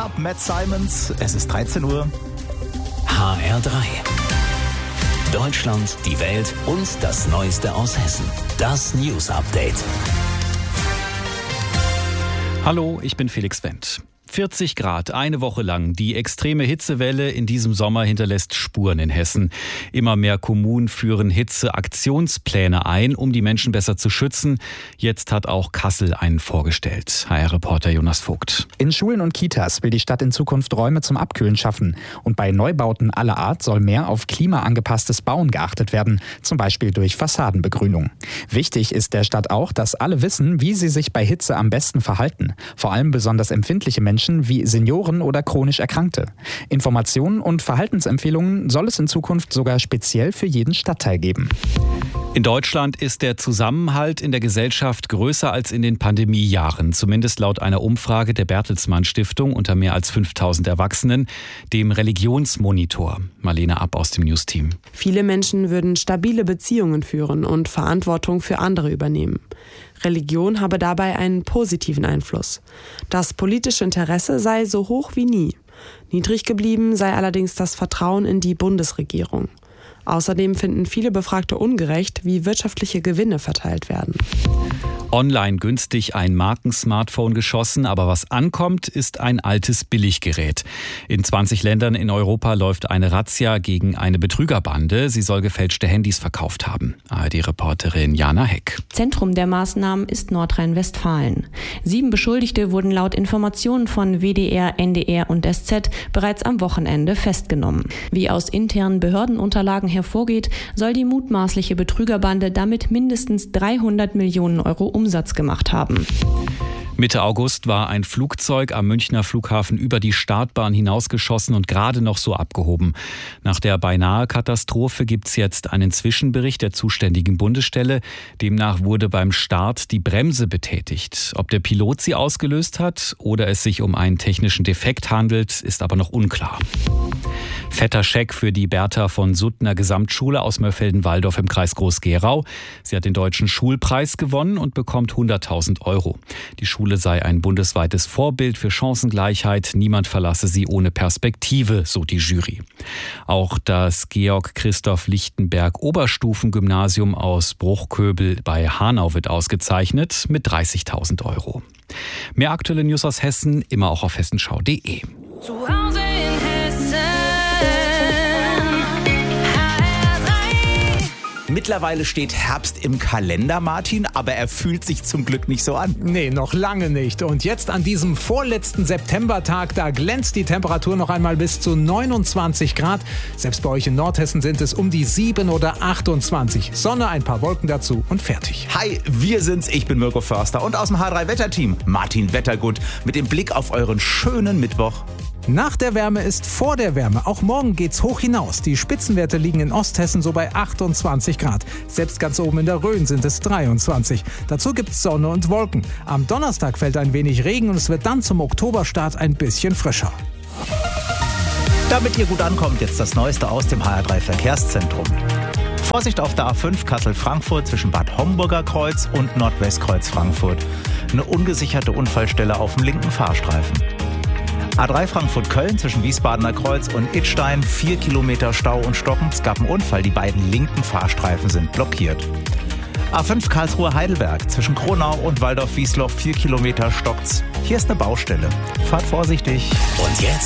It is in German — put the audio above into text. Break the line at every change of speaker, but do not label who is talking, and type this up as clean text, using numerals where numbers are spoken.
Up, Matt Simons. Es ist 13 Uhr.
HR3. Deutschland, die Welt und das Neueste aus Hessen. Das News Update.
Hallo, ich bin Felix Wendt. 40 Grad, eine Woche lang. Die extreme Hitzewelle in diesem Sommer hinterlässt Spuren in Hessen. Immer mehr Kommunen führen Hitzeaktionspläne ein, um die Menschen besser zu schützen. Jetzt hat auch Kassel einen vorgestellt. HR-Reporter Jonas Vogt.
In Schulen und Kitas will die Stadt in Zukunft Räume zum Abkühlen schaffen. Und bei Neubauten aller Art soll mehr auf klimaangepasstes Bauen geachtet werden, zum Beispiel durch Fassadenbegrünung. Wichtig ist der Stadt auch, dass alle wissen, wie sie sich bei Hitze am besten verhalten. Vor allem besonders empfindliche Menschen wie Senioren oder chronisch Erkrankte. Informationen und Verhaltensempfehlungen soll es in Zukunft sogar speziell für jeden Stadtteil geben.
In Deutschland ist der Zusammenhalt in der Gesellschaft größer als in den Pandemiejahren. Zumindest laut einer Umfrage der Bertelsmann Stiftung unter mehr als 5000 Erwachsenen, dem Religionsmonitor. Marlene Ab aus dem Newsteam.
Viele Menschen würden stabile Beziehungen führen und Verantwortung für andere übernehmen. Religion habe dabei einen positiven Einfluss. Das politische Interesse sei so hoch wie nie. Niedrig geblieben sei allerdings das Vertrauen in die Bundesregierung. Außerdem finden viele Befragte ungerecht, wie wirtschaftliche Gewinne verteilt werden.
Online günstig ein Markensmartphone geschossen, aber was ankommt, ist ein altes Billiggerät. In 20 Ländern in Europa läuft eine Razzia gegen eine Betrügerbande. Sie soll gefälschte Handys verkauft haben. ARD-Reporterin Jana Heck.
Zentrum der Maßnahmen ist Nordrhein-Westfalen. 7 Beschuldigte wurden laut Informationen von WDR, NDR und SZ bereits am Wochenende festgenommen. Wie aus internen Behördenunterlagen hervorgeht, soll die mutmaßliche Betrügerbande damit mindestens 300 Millionen Euro Umsatz gemacht haben.
Mitte August war ein Flugzeug am Münchner Flughafen über die Startbahn hinausgeschossen und gerade noch so abgehoben. Nach der beinahe Katastrophe gibt es jetzt einen Zwischenbericht der zuständigen Bundesstelle. Demnach wurde beim Start die Bremse betätigt. Ob der Pilot sie ausgelöst hat oder es sich um einen technischen Defekt handelt, ist aber noch unklar. Fetter Scheck für die Bertha von Suttner Gesamtschule aus Mörfelden-Walldorf im Kreis Groß-Gerau. Sie hat den Deutschen Schulpreis gewonnen und bekommt 100.000 €. Die Schule sei ein bundesweites Vorbild für Chancengleichheit. Niemand verlasse sie ohne Perspektive, so die Jury. Auch das Georg-Christoph-Lichtenberg-Oberstufengymnasium aus Bruchköbel bei Hanau wird ausgezeichnet mit 30.000 €. Mehr aktuelle News aus Hessen, immer auch auf hessenschau.de.
Zu Hause in Hessen.
Mittlerweile steht Herbst im Kalender, Martin, aber er fühlt sich zum Glück nicht so an.
Nee, noch lange nicht. Und jetzt an diesem vorletzten Septembertag, da glänzt die Temperatur noch einmal bis zu 29 Grad. Selbst bei euch in Nordhessen sind es um die 7 oder 28. Sonne, ein paar Wolken dazu und fertig.
Hi, wir sind's. Ich bin Mirko Förster und aus dem H3-Wetterteam Martin Wettergut mit dem Blick auf euren schönen Mittwoch.
Nach der Wärme ist vor der Wärme. Auch morgen geht's hoch hinaus. Die Spitzenwerte liegen in Osthessen so bei 28 Grad. Selbst ganz oben in der Rhön sind es 23. Dazu gibt's Sonne und Wolken. Am Donnerstag fällt ein wenig Regen und es wird dann zum Oktoberstart ein bisschen frischer.
Damit ihr gut ankommt, jetzt das Neueste aus dem HR3-Verkehrszentrum. Vorsicht auf der A5 Kassel-Frankfurt zwischen Bad Homburger Kreuz und Nordwestkreuz Frankfurt. Eine ungesicherte Unfallstelle auf dem linken Fahrstreifen. A3 Frankfurt-Köln zwischen Wiesbadener Kreuz und Idstein, 4 Kilometer Stau und Stocken. Es gab einen Unfall, die beiden linken Fahrstreifen sind blockiert. A5 Karlsruhe-Heidelberg zwischen Kronau und Waldorf-Wiesloch, 4 Kilometer stockt's. Hier ist eine Baustelle. Fahrt vorsichtig.
Und jetzt